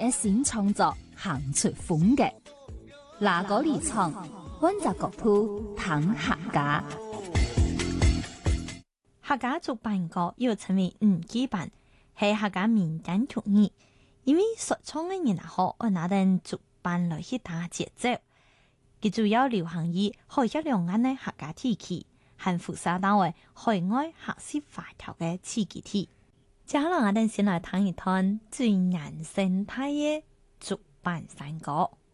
嘅新創作行出風格，哪個離場，揾隻角度談客家。 客家族辦歌又稱為五基辦，係客家民間曲藝，因為說唱嘅人好，我拿定族辦來去打節奏。佢主要流行於海峽兩岸嘅客家地區，和輻射到嘅海外客式華僑嘅刺激體。接下來我哋先來談一談最原生態嘅族辦山歌。